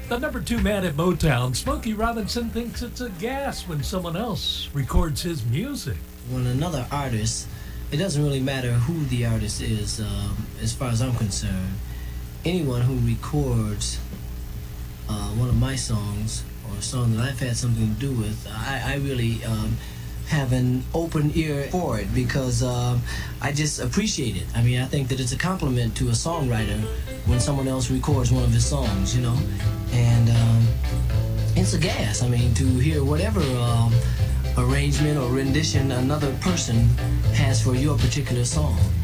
The number two man at Motown, Smokey Robinson, thinks it's a gas when someone else records his music. When another artist, it doesn't really matter who the artist is, as far as I'm concerned. Anyone who records one of my songs or a song that I've had something to do with, I really have an open ear for it because I just appreciate it. I mean, I think that it's a compliment to a songwriter when someone else records one of his songs, you know, and it's a gas. I mean, to hear whatever arrangement or rendition another person has for your particular song.